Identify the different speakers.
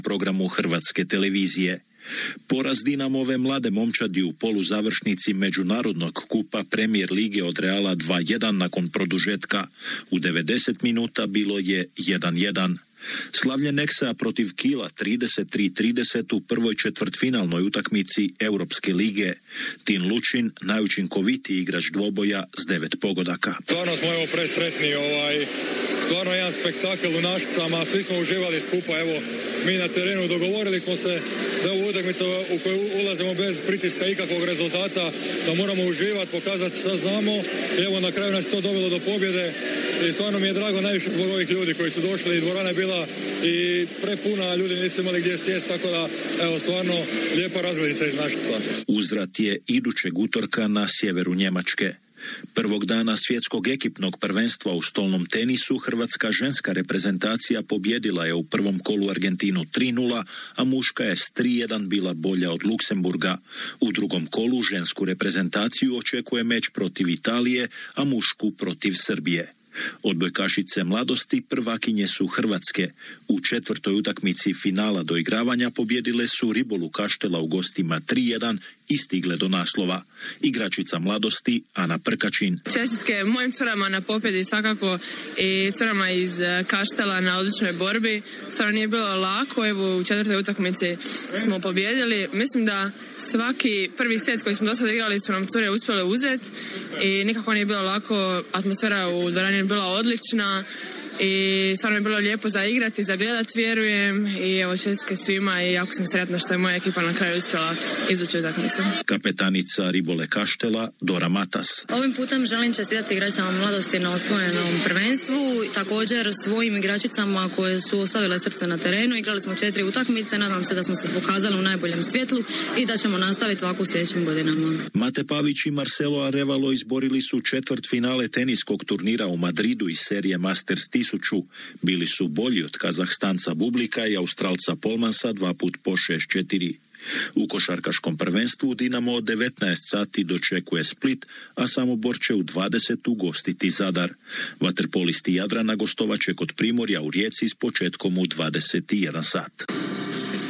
Speaker 1: programu Hrvatske televizije. Poraz Dinamove mlade momčadi u poluzavršnici Međunarodnog kupa Premier lige od Reala 2-1 nakon produžetka. U 90 minuta bilo je 1-1. Slavlje Neksa protiv Kila 33-30 u prvoj četvrtfinalnoj utakmici Europske lige. Tin Lučin, najučinkovitiji igrač dvoboja s 9 pogodaka.
Speaker 2: Stvarno smo presretni, stvarno jedan spektakl u Našicama, svi smo uživali skupa, mi na terenu dogovorili smo se da ovu utakmicu u koju ulazimo bez pritiska ikakvog rezultata, da moramo uživati, pokazati šta znamo i na kraju nas to dovelo do pobjede i stvarno mi je drago najviše zbog ovih ljudi koji su došli i dvorana je bila i prepuna, ljudi nisu imali gdje sjest, tako da stvarno lijepa razglednica iz Našica.
Speaker 1: Uzvrat je idućeg utorka na sjeveru Njemačke. Prvog dana svjetskog ekipnog prvenstva u stolnom tenisu hrvatska ženska reprezentacija pobjedila je u prvom kolu Argentinu 3-0, a muška je s 3-1 bila bolja od Luksemburga. U drugom kolu žensku reprezentaciju očekuje meč protiv Italije, a mušku protiv Srbije. Odbojkašice mladosti prvakinje su Hrvatske. U četvrtoj utakmici finala doigravanja pobjedile su Ribolu Kaštela u gostima 3-1 i stigle do naslova. Igračica mladosti Ana Prkačin.
Speaker 3: Čestitke mojim curama na pobjedi svakako i curama iz Kaštela na odličnoj borbi. Stvarno nije bilo lako, u četvrtoj utakmici smo pobjedili. Mislim da svaki prvi set koji smo do sada igrali su nam cure uspjele uzeti i nikako nije bilo lako. Atmosfera u dvorani je bila odlična i stvarno je bilo lijepo za igrati, za gledat, vjerujem, i čestitke svima i jako sam sretna što je moja ekipa na kraju uspjela izvući utakmicu.
Speaker 1: Kapetanica Ribole Kaštela Dora Matas.
Speaker 4: Ovim putem želim čestitati igračicama mladosti na osvojenom prvenstvu, također svojim igračicama koje su ostavile srce na terenu. Igrali smo 4 utakmice, nadam se da smo se pokazali u najboljem svjetlu i da ćemo nastaviti ovako u sljedećim godinama.
Speaker 1: Mate Pavić i Marcelo Arevalo izborili su četvrtfinale teniskog turnira u Madridu iz serije Masters 1000. Bili su bolji od Kazahstanca Bublika i Australca Polmansa 2 put po 6-4. U košarkaškom prvenstvu Dinamo od 19 sati dočekuje Split, a Samobor će u 20 ugostiti Zadar. Vaterpolisti Jadrana gostovat će kod Primorja u Rijeci s početkom u 21 sat.